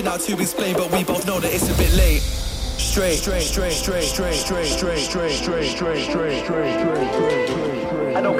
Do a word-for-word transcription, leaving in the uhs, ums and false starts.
Now to explain, but we both know that it's a bit late. Straight, straight, straight, straight, straight, straight, straight, straight, straight, straight, straight, straight, straight, straight. I don't